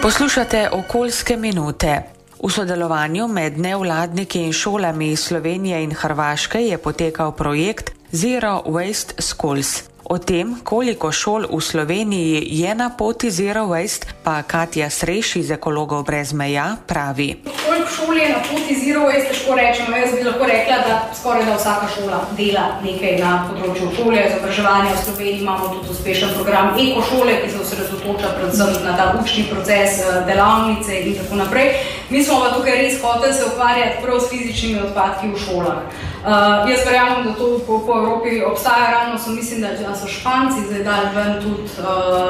Poslušate okoljske minute. V sodelovanju med nevladniki in šolami iz Slovenije in Hrvaške je potekal projekt Zero Waste Schools. O tem, koliko šol v Sloveniji je na poti Zero Waste, pa Katja Sreš iz Ekologov brez meja pravi. Koliko šol je na poti Zero Waste, težko rečemo. Jaz bi lahko rekla, da skoraj da vsaka šola dela nekaj na področju okolja, izobraževanja. V Sloveniji imamo tudi uspešen program ekošole, ki se osredotoča predvsem na ta učni proces, delavnice in tako naprej. Mi smo pa tukaj res hoteli se ukvarjati prav s fizičnimi odpadki v šolah. Jaz verjamem, da to po Evropi obstaja, ravno mislim, da so Španci zdaj dali ven tudi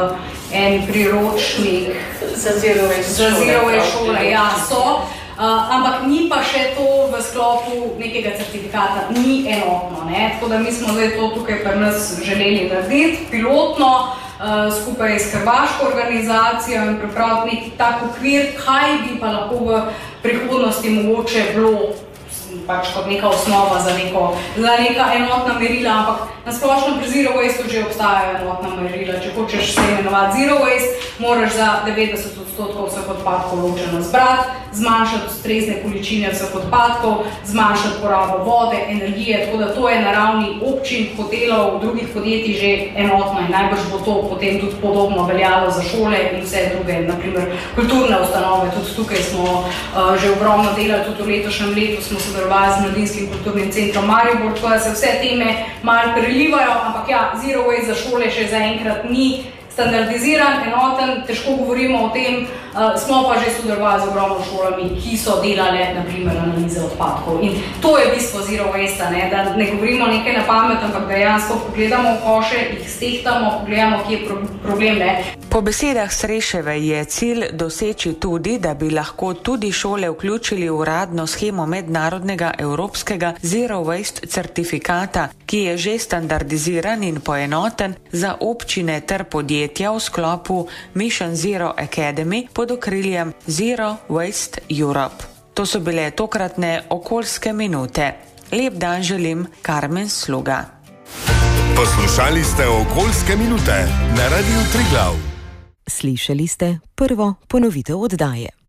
en priročnik za Zero Waste šole. Ja, so. Ampak ni pa še to v sklopu nekega certifikata, ni enotno. Tako da mi smo zdaj to tukaj pri nas želeli narediti pilotno, skupaj s hrvaško organizacijo in pripraviti nek tak okvir, kaj bi pa lahko v prihodnosti mogoče bilo pač kot neka osnova za neka enotna merila, ampak na splošno pri Zero Waste že obstajajo enotna merila. Če hočeš se imenovati Zero Waste, moraš za 90% vseh odpadkov ločeno zbrati, zmanjšati ustrezne količine vseh odpadkov, zmanjšati porabo vode, energije, tako da to je na ravni občin, hotelov, drugih podjetij že enotno in najbrž bo to potem tudi podobno veljalo za šole in vse druge, naprimer kulturne ustanove. Tudi tukaj smo že ogromno delali, tudi v letošnjem letu smo sodelovali z Mladinskim kulturnim centrom Maribor, tako da se vse teme malo prelivajo, ampak ja, Zero Waste za šole še zaenkrat ni standardiziran, enoten, težko govorimo o tem, smo pa že sodelovali z ogromno šolami, ki so delale, naprimer, analize odpadkov. In to je bistvo Zero Waste, da ne govorimo nekaj na pamet, ampak dejansko pogledamo v koše, jih stehtamo, pogledamo, kje je problem. Po besedah Sreševe je cilj doseči tudi, da bi lahko tudi šole vključili v uradno shemo mednarodnega evropskega Zero Waste certifikata, ki je že standardiziran in poenoten za občine ter podjetja v sklopu Mission Zero Academy pod okriljem Zero Waste Europe. To so bile tokratne okoljske minute. Lep dan želim, Karmen Sluga. Poslušali ste okoljske minute na Radiu Triglav. Slišali ste prvo ponovitev oddaje.